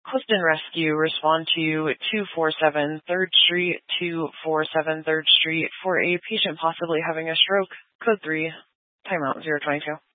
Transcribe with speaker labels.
Speaker 1: Clifton Rescue, respond to 247 3rd Street, 247 3rd Street for a patient possibly having a stroke. Code 3, timeout 022.